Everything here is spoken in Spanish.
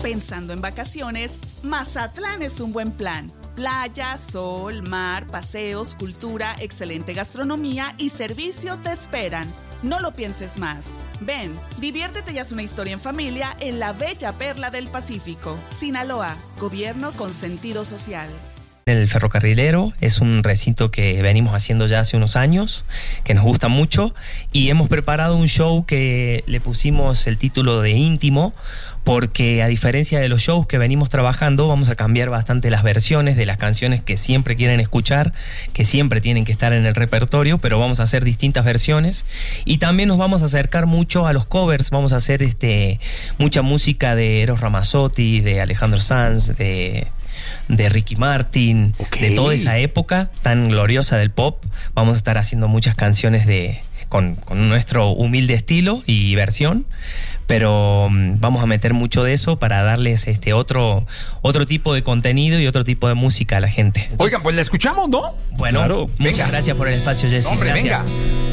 Pensando en vacaciones, Mazatlán es un buen plan. Playa, sol, mar, paseos, cultura, excelente gastronomía y servicio te esperan. No lo pienses más. Ven, diviértete y haz una historia en familia en la bella perla del Pacífico. Sinaloa, gobierno con sentido social. El Ferrocarrilero es un recinto que venimos haciendo ya hace unos años, que nos gusta mucho, y hemos preparado un show que le pusimos el título de Íntimo, porque a diferencia de los shows que venimos trabajando, vamos a cambiar bastante las versiones de las canciones que siempre quieren escuchar, que siempre tienen que estar en el repertorio, pero vamos a hacer distintas versiones, y también nos vamos a acercar mucho a los covers. Vamos a hacer mucha música de Eros Ramazzotti, de Alejandro Sanz, de Ricky Martin, de toda esa época tan gloriosa del pop. Vamos a estar haciendo muchas canciones con nuestro humilde estilo y versión, pero vamos a meter mucho de eso para darles otro tipo de contenido y otro tipo de música a la gente. Oigan, pues la escuchamos, ¿no? Bueno, claro, muchas gracias por el espacio, Jessy. Hombre, gracias. Venga.